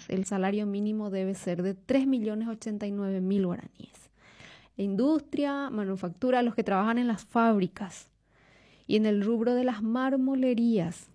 el salario mínimo debe ser de 3.089.000 guaraníes. Industria, manufactura, los que trabajan en las fábricas y en el rubro de las marmolerías,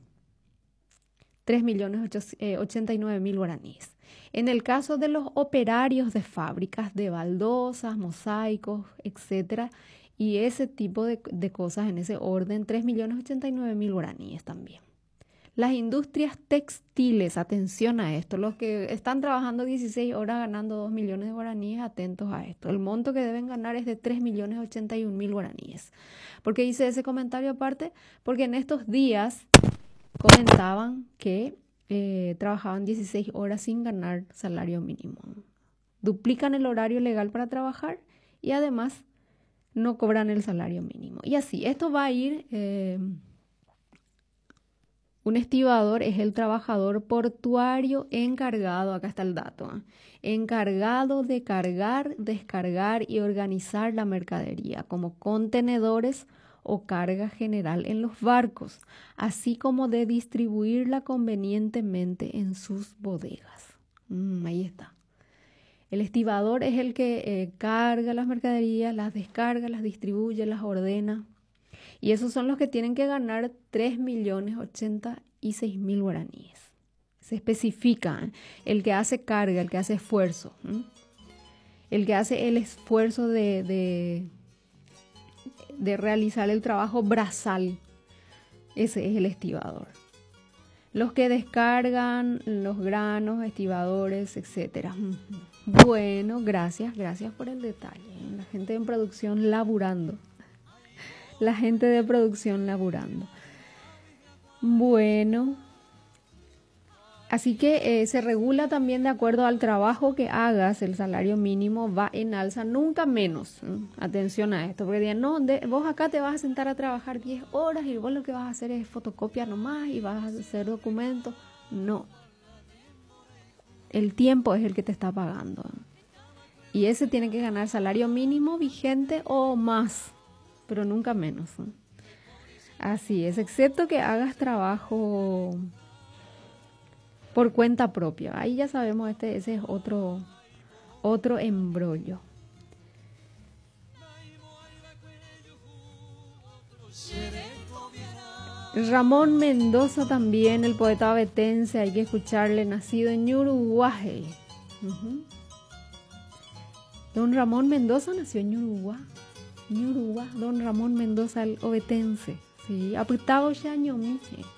3.089.000 guaraníes. En el caso de los operarios de fábricas de baldosas, mosaicos, etcétera, y ese tipo de cosas en ese orden, 3.089.000 guaraníes también. Las industrias textiles, atención a esto, los que están trabajando 16 horas ganando 2 millones de guaraníes, atentos a esto. El monto que deben ganar es de 3.081.000 guaraníes. ¿Por qué hice ese comentario aparte? Porque en estos días comentaban que trabajaban 16 horas sin ganar salario mínimo. Duplican el horario legal para trabajar y además no cobran el salario mínimo. Y así, esto va a ir... Un estibador es el trabajador portuario encargado, acá está el dato, encargado de cargar, descargar y organizar la mercadería como contenedores o carga general en los barcos, así como de distribuirla convenientemente en sus bodegas. Ahí está. El estibador es el que carga las mercaderías, las descarga, las distribuye, las ordena. Y esos son los que tienen que ganar 3.086.000 guaraníes. Se especifica, el que hace carga, el que hace esfuerzo, el que hace el esfuerzo de realizar el trabajo braçal, ese es el estibador. Los que descargan los granos, estibadores, etcétera. Bueno, gracias por el detalle. La gente en producción laburando. La gente de producción laburando. Bueno, así que se regula también de acuerdo al trabajo que hagas, el salario mínimo va en alza, nunca menos. Atención a esto, porque digan, no, vos acá te vas a sentar a trabajar 10 horas y vos lo que vas a hacer es fotocopia nomás y vas a hacer documentos. No. El tiempo es el que te está pagando. Y ese tiene que ganar salario mínimo vigente o más, pero nunca menos. Así es, excepto que hagas trabajo por cuenta propia. Ahí ya sabemos, ese es otro embrollo. Ramón Mendoza también, el poeta ovetense, hay que escucharle, nacido en Uruguay. Don Ramón Mendoza nació en Uruguay. Don Ramón Mendoza, el ovetense. Sí, aputado ya ñomi.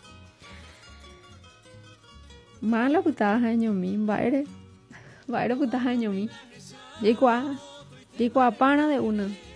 Mala putada ñomi, vaere putada ñomi. Llegó a pana de una.